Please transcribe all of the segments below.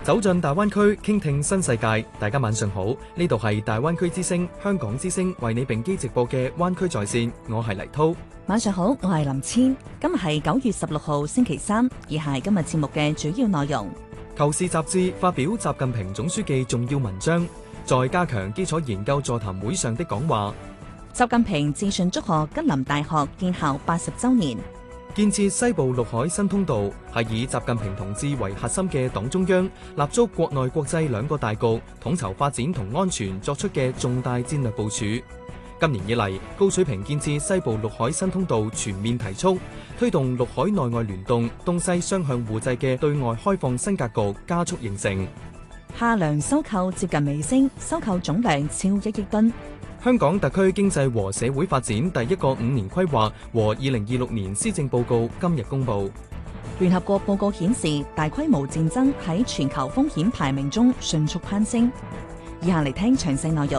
走進大灣區，傾聽新世界。大家晚上好，呢度係大灣區之聲、香港之聲為你並機直播嘅灣區在線，我係黎濤。 晚上好，我係林千。今日係9月16號星期三，以下係今日節目嘅主要內容。 求是雜誌發表習近平總書記重要文章，在加強基礎研究座談會上的講話。 習近平致信祝賀吉林大學建校80週年。 建設西部陸海新通道係以習近平同志為核心嘅黨中央立足國內國際兩個大局，統籌發展同安全作出嘅重大戰略部署。今年以嚟，高水平建設西部陸海新通道全面提速，推動陸海內外聯動、東西雙向互濟嘅對外開放新格局加速形成。 夏糧收購接近尾聲，收購總量超1億噸。 香港特區經濟和社會發展第一個5年規劃和2026年施政報告今日公布。 聯合國報告顯示，大規模戰爭喺全球風險排名中迅速攀升。以下嚟聽詳細內容。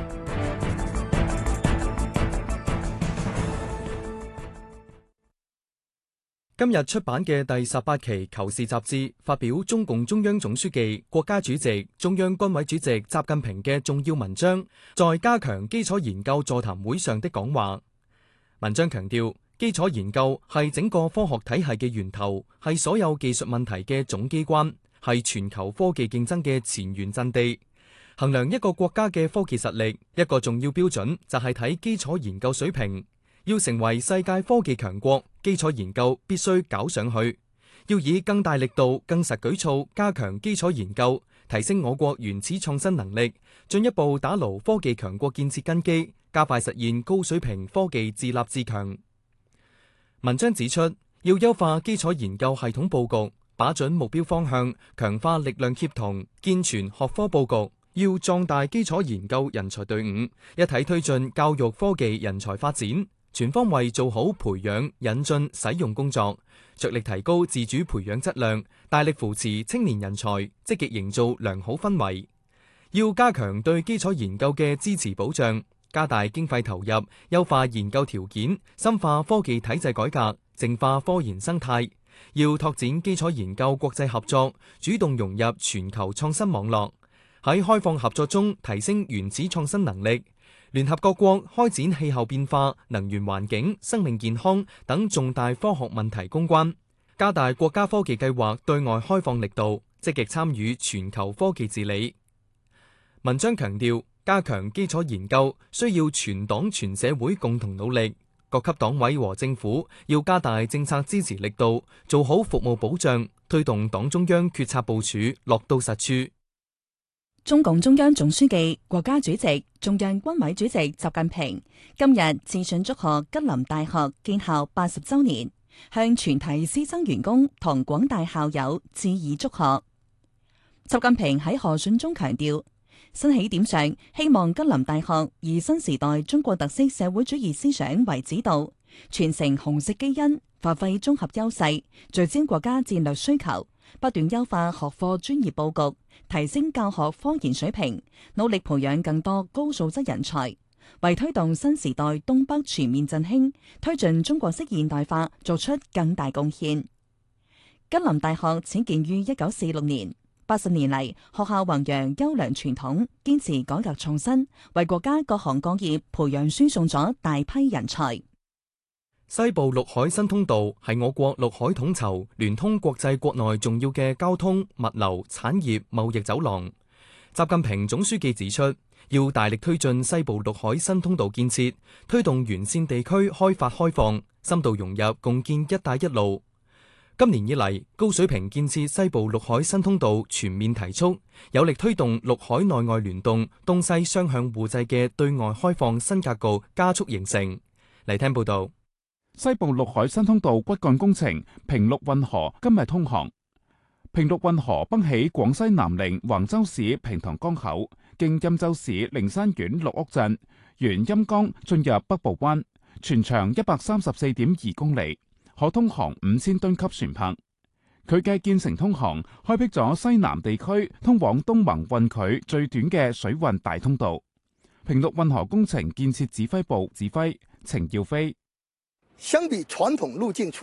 今日出版嘅第18期《求是》雜誌發表中共中央總書記、國家主席、中央軍委主席習近平嘅重要文章，在加強基礎研究座談會上的講話。文章強調，基礎研究係整個科學體系嘅源頭，係所有技術問題嘅總機關，係全球科技競爭嘅前沿陣地。衡量一個國家嘅科技實力，一個重要標準就係睇基礎研究水平。要成為世界科技強國，基礎研究必須搞上去。要以更大力度、更實舉措加強基礎研究，提升我國原始創新能力，進一步打牢科技強國建設根基，加快實現高水平科技自立自強。文章指出，要優化基礎研究系統佈局，把準目標方向，強化力量協同，健全學科佈局。要壯大基礎研究人才隊伍，一體推進教育科技人才發展。全方位做好培養、引進、使用工作，着力提高自主培養質量，大力扶持青年人才，積極營造良好氛圍。要加強對基礎研究嘅支持保障，加大經費投入，優化研究條件，深化科技體制改革，淨化科研生態。要拓展基礎研究國際合作，主動融入全球創新網絡，喺開放合作中提升原始創新能力。聯合各國開展氣候變化、能源環境、生命健康等重大科學問題攻關，加大國家科技計劃對外開放力度，積極參與全球科技治理。文章強調，加強基礎研究需要全黨全社會共同努力，各級黨委和政府要加大政策支持力度，做好服務保障，推動黨中央決策部署落到實處。 中共中央總書記、國家主席、中央軍委主席習近平今日致信祝賀吉林大學建校80週年，向全體師生員工同廣大校友致以祝賀。習近平喺賀信中強調，新起點上，希望吉林大學以新時代中國特色社會主義思想為指導，傳承紅色基因，發揮綜合優勢，聚焦國家戰略需求，不斷優化學科專業佈局，提升教學科研水平，努力培養更多高素質人才，為推動新時代東北全面振興、推進中國式現代化作出更大貢獻。吉林大學始建於1946年，80年嚟，學校弘揚優良傳統，堅持改革創新，為國家各行各業培養輸送咗大批人才。 西部陸海新通道係我國陸海統籌、聯通國際國內重要嘅交通、物流、產業、貿易走廊。習近平總書記指出，要大力推進西部陸海新通道建設，推動沿線地區開發開放，深度融入共建「一帶一路」。今年以嚟，高水平建設西部陸海新通道全面提速，有力推動陸海內外聯動、東西雙向互濟嘅對外開放新格局加速形成。嚟聽報道。 西部陸海新通道骨幹工程平陸運河今日通航。平陸運河崩起廣西南寧橫州市平塘江口，經欽州市靈山縣綠屋鎮，沿欽江進入北部灣，全長134.2公里，可通航5000噸級船舶。佢嘅建成通航，開闢咗西南地區通往東盟運距最短嘅水運大通道。平陸運河工程建設指揮部指揮程耀飛。 相比傳統路徑